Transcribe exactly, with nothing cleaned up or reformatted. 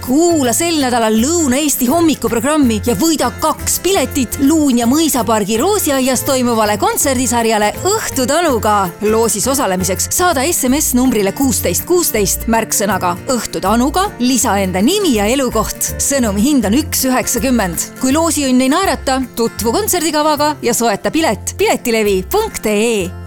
Kuula sel nädalal Lõuna-Eesti hommikuprogrammi ja võida kaks piletit Luun ja mõisapargi Roosiaias toimuvale kontserdisarjale Õhtutanuga. Loosis osalemiseks saada S M S numbrile kuusteist kuusteist märksõnaga Õhtutanuga, lisa enda nimi ja elukoht. Sõnumi hind on üks üheksakümmend. Kui loosiõnn ei naerata, tutvu kontserdikavaga ja soeta pilet piletilevi punkt ee.